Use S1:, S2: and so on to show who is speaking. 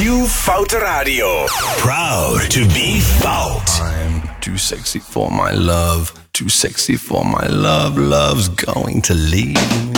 S1: New Foute Radio. Proud to be Fout.
S2: I'm too sexy for my love. Too sexy for my love. Love's going to leave me.